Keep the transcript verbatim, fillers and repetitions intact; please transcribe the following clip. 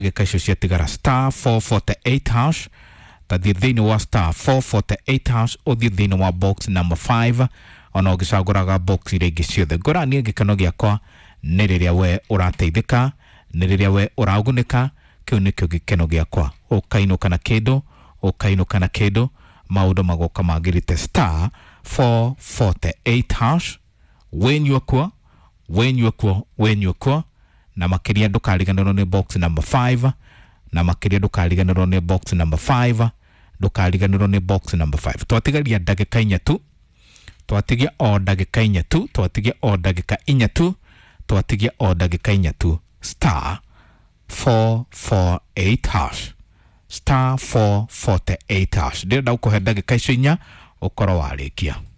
gikaisho cia tigara star four forty-eight hash ta thini wa star four forty-eight hash o thini wa box number five ona gicaguraga box ile giciothe ngorani gikano giakwa nĩ rĩrĩa we ũrateithĩka nĩ rĩrĩa we ũragunĩka kĩu nĩkĩo gĩkeno giakwa ũkainũka na kĩndũ ũkainũka na kĩndũ maũndũ magoka magĩrĩte star four forty-eight hash wenyuakwa wenyuakwa wenyuakwa na makĩria ndũkariganĩrwo nĩ box number five na makĩria ndũkariganĩrwo nĩ box number five ndũkariganĩrwo nĩ box number five twatigaria ndagĩka inya tu twatigia o ndagĩka inya tu twatigia o ndagĩka inya tu twatigia o ndagĩka inya tu star four forty-eight hash star four forty-eight hash ndirenda gũkũhe ndagĩka icio inya ũkorwo warĩkia